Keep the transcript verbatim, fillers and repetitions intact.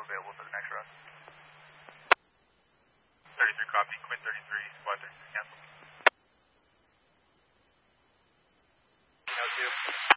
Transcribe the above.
available for the next run. thirty-three copy, Quinn thirty-three, squad thirty-three cancel. No two.